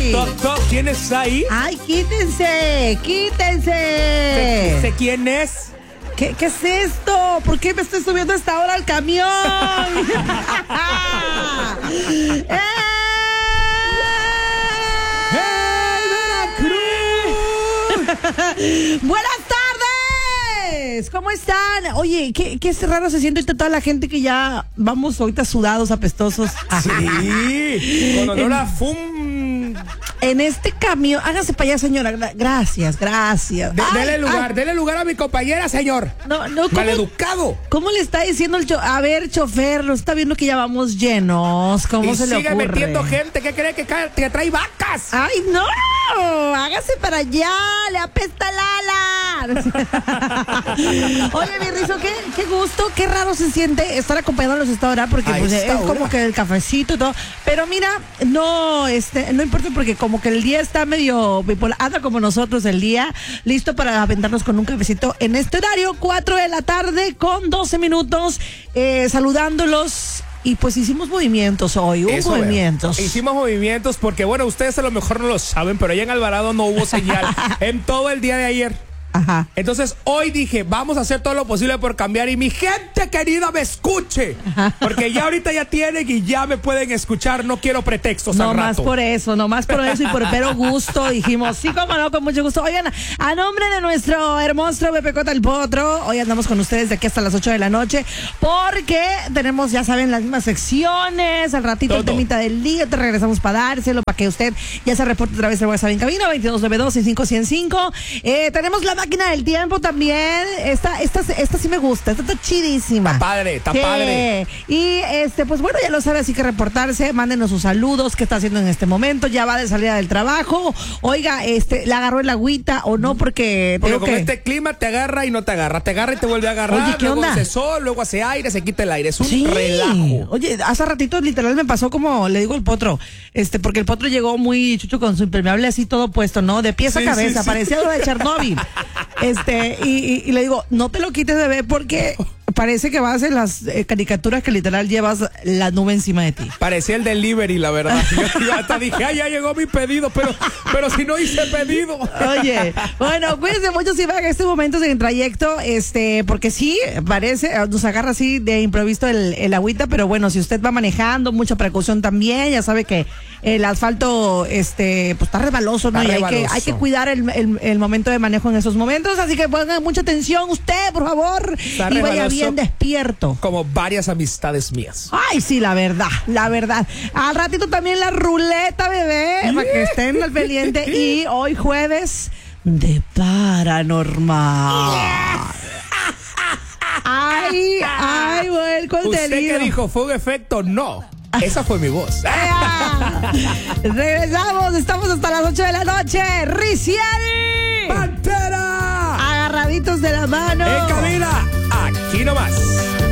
Toc, toc, ¿quién es ahí? Ay, quítense. ¿Sé quién es? ¿Qué es esto? ¿Por qué me estoy subiendo a esta hora al camión? Buenas tardes. ¿Cómo están? Oye, qué raro se siente ahorita toda la gente que ya vamos ahorita sudados, apestosos. Sí, con olor a fum. En este camión, hágase para allá, señora. Gracias. Dele lugar a mi compañera, señor. No, maleducado. ¿Cómo le está diciendo el chofer? A ver, chofer, ¿no está viendo que ya vamos llenos? ¿Cómo se le ocurre? Sigue metiendo gente. ¿Qué cree que trae vacas? ¡Ay, no! Hágase para allá, le apesta el ala. Oye, mi Rizo, qué gusto, qué raro se siente estar acompañándolos a esta hora, porque pues, es como que el cafecito y todo. Pero mira, no importa, porque como que el día está medio bipolar, anda como nosotros el día, listo para aventarnos con un cafecito en este horario, 4 de la tarde con 12 minutos, saludándolos. Y pues hicimos movimientos hoy, Hicimos movimientos porque, bueno, ustedes a lo mejor no lo saben, pero allá en Alvarado no hubo señal en todo el día de ayer. Ajá. Entonces hoy dije, vamos a hacer todo lo posible por cambiar y mi gente querida me escuche. Ajá. Porque ya ahorita ya tienen y ya me pueden escuchar, no quiero pretextos al rato. No más por eso y por mero gusto dijimos, sí, cómo no, con mucho gusto. Oigan, a nombre de nuestro hermoso Pepe Cota el Potro, hoy andamos con ustedes de aquí hasta las 8 de la noche, porque tenemos, ya saben, las mismas secciones, al ratito todo. El temita del día, te regresamos para dárselo, para que usted ya se reporte a través de WhatsApp en cabina, 2292-65-105. Tenemos la máquina del tiempo también. Esta sí me gusta. Esta está chidísima. Está padre. Y pues bueno, ya lo sabe, así que reportarse, mándenos sus saludos, qué está haciendo en este momento, ya va de salida del trabajo. Oiga, ¿la agarró el agüita o no? Porque con este clima te agarra y no te agarra. Te agarra y te vuelve a agarrar. Oye, ¿qué luego onda? Hace sol, luego hace aire, se quita el aire. Es un relajo. Oye, hace ratito literal me pasó como le digo al Potro, porque el Potro llegó muy chucho con su impermeable así todo puesto, ¿no? De pies a cabeza, parecía lo de Chernobyl. Y le digo, no te lo quites, bebé, porque parece que vas en las caricaturas que literal llevas la nube encima de ti. Parecía el delivery, la verdad. Yo hasta dije, ya llegó mi pedido, pero si no hice pedido. Oye, bueno, cuídense mucho si van en este momento en trayecto, porque sí, parece, nos agarra así de improviso el agüita, pero bueno, si usted va manejando, mucha precaución también, ya sabe que el asfalto, pues está resbaloso, ¿no? Está y hay que cuidar el momento de manejo en esos momentos, así que pongan mucha atención usted, por favor, y vaya bien despierto. Como varias amistades mías. Ay, sí, la verdad. Al ratito también la ruleta, bebé, para que estén al pendiente. Y hoy jueves de paranormal. Ay, bueno, el contenido. ¿Usted qué dijo? ¿Fue un efecto? No. Esa fue mi voz. Regresamos, estamos hasta las 8 de la noche. Riciani Pantera, agarraditos de la mano en cabina, aquí nomás.